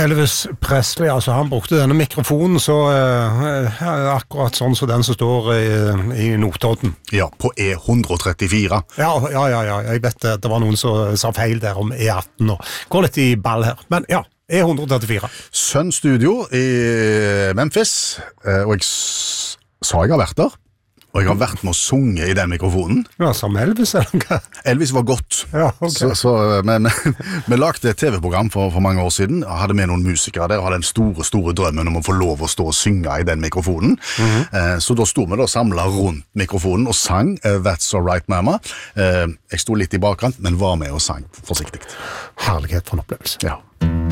Elvis Presley, altså han brukte denne mikrofonen så akkurat sånn som den som står i Notodden. Ja, på E134. Ja, jeg vet det var noen som sa feil der om E18 og går litt i ball her, men ja, E134. Sun Studio i Memphis, og jeg sa jeg har vært der. Og jeg har vært med å sunge i den mikrofonen. Ja, som Elvis, eller hva? Elvis var godt. Ja, ok. Vi lagde et TV-program for mange år siden, og hadde med noen musikere der, og hadde den store drømmen om å få lov å stå og synge i den mikrofonen. Så da sto vi samlet rundt mikrofonen og sang That's Alright Mama. Jeg sto litt i bakkant, men var med og sang forsiktig. Herlighet for en opplevelse. Ja.